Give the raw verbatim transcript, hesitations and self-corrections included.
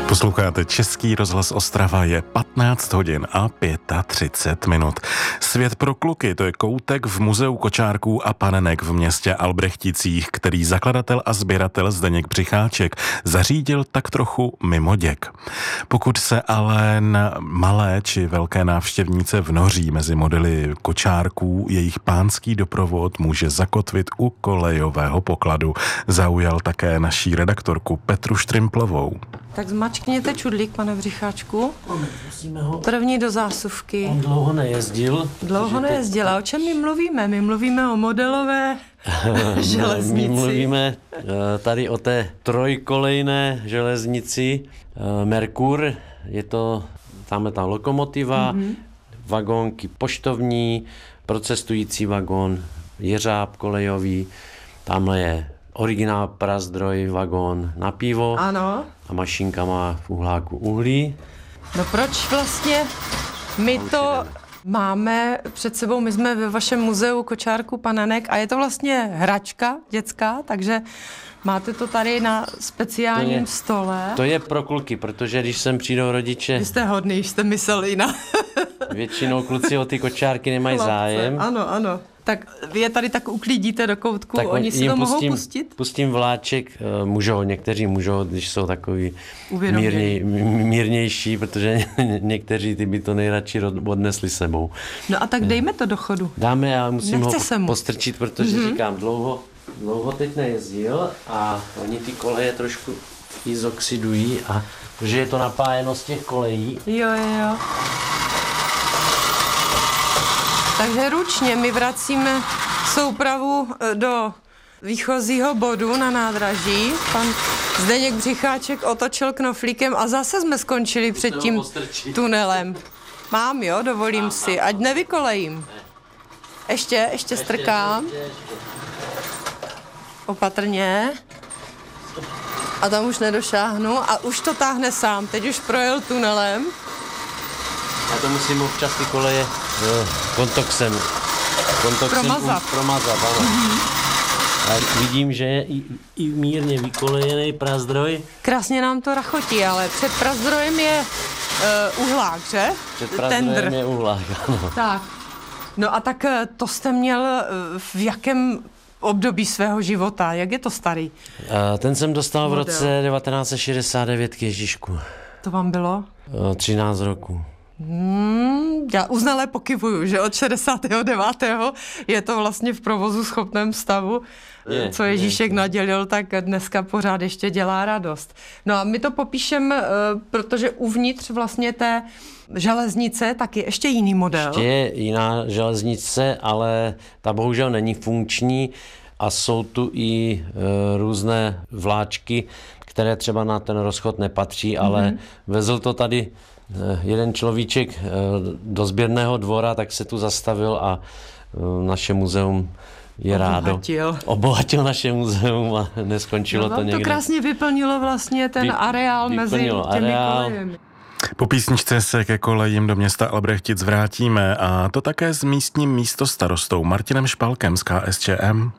Posloucháte Český rozhlas Ostrava, je patnáct hodin a třicet pět minut. Svět pro kluky, to je koutek v Muzeu kočárků a panenek v městě Albrechticích, který zakladatel a sběratel Zdeněk Břicháček zařídil tak trochu mimo děk. Pokud se ale na malé či velké návštěvnice vnoří mezi modely kočárků, jejich pánský doprovod může zakotvit u kolejového pokladu. Zaujal také naší redaktorku Petru Štrimplovou. Tak zmačkněte čudlík, pane Břicháčku. Musíme ho... První do zásuvky. On dlouho nejezdil. Dlouho nejezdil. A o čem my mluvíme? My mluvíme o modelové železnici. My mluvíme tady o té trojkolejné železnici Merkur. Je to tamhle ta lokomotiva, mm-hmm. vagónky poštovní, procestující vagón, jeřáb kolejový, tamhle je originál prazdroj vagón na pivo. Ano. A mašinka má v uhláku uhlí. No proč vlastně my to máme před sebou, my jsme ve vašem muzeu kočárků panenek a je to vlastně hračka dětská, takže máte to tady na speciálním to je, stole. To je pro kluky, protože když sem přijdou rodiče... Vy jste hodný, jste mysleli na... Většinou kluci o ty kočárky nemají Chlapce. zájem. Ano, ano. Tak vy je tady tak uklidíte do koutku, tak oni si to pustím, mohou pustit? Pustím vláček, můžou, někteří můžou, když jsou takový mírněj, mírnější, protože někteří ty by to nejradši odnesli sebou. No a tak dejme to do chodu. Dáme a musím Nechce ho postrčit, protože mm-hmm. říkám, dlouho, dlouho teď nejezdil a oni ty koleje trošku izoxidují a protože je to napájeno z těch kolejí. Jo, jo, jo. Takže ručně my vracíme soupravu do výchozího bodu na nádraží. Pan Zdeněk Břicháček otočil knoflíkem a zase jsme skončili před tím tunelem. Mám, jo, dovolím si, ať nevykolejím. Ještě, ještě strkám. Opatrně. A tam už nedošáhnu a už to táhne sám. Teď už projel tunelem. Já to musím občas ty koleje jo, kontoxem, kontoxem promazat. Um, promazat ano. Mm-hmm. A vidím, že je i, i mírně vykolejený prazdroj. Krásně nám to rachotí, ale před prazdrojem je uh, uhlák, že? Před prazdrojem Tender. je uhlák, ano. Tak. No a tak to jste měl uh, v jakém období svého života? Jak je to starý? Uh, ten jsem dostal Model. v roce devatenáct set šedesát devět k Ježíšku. To vám bylo? Uh, třináct roků. Hmm, já uznale pokyvuju, že od šedesátého devátého je to vlastně v provozu schopném stavu. Je, co Ježíšek je. nadělil, tak dneska pořád ještě dělá radost. No a my to popíšeme, protože uvnitř vlastně té železnice tak je ještě jiný model. Ještě je jiná železnice, ale ta bohužel není funkční a jsou tu i e, různé vláčky, které třeba na ten rozchod nepatří, mm-hmm. ale vezl to tady jeden človíček do sběrného dvora, tak se tu zastavil a naše muzeum je obohatil. rádo. Obohatil naše muzeum a neskončilo no, to někde. To krásně vyplnilo vlastně ten Vy, areál mezi těmi areál. kolejemi. Po písničce se ke kolejím do města Albrechtic vrátíme a to také s místním místostarostou Martinem Špalkem z K S Č M.